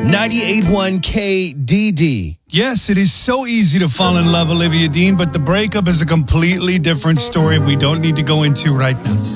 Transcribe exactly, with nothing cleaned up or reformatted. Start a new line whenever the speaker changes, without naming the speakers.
ninety-eight point one K D D.
Yes, it is so easy to fall in love, Olivia Dean, but the breakup is a completely different story we don't need to go into right now.